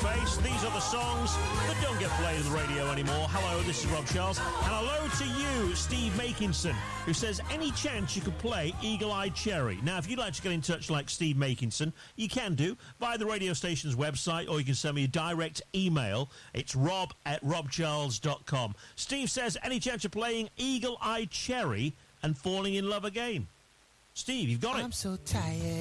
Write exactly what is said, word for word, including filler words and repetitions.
face. These are the songs that don't get played on the radio anymore. Hello, this is Rob Charles. And hello to you, Steve Makinson, who says, any chance you could play Eagle-Eyed Cherry? Now, if you'd like to get in touch like Steve Makinson, you can do via the radio station's website, or you can send me a direct email. It's rob at robcharles dot com. Steve says, any chance of playing Eagle-Eyed Cherry and falling in love again? Steve, you've got it. I'm so tired.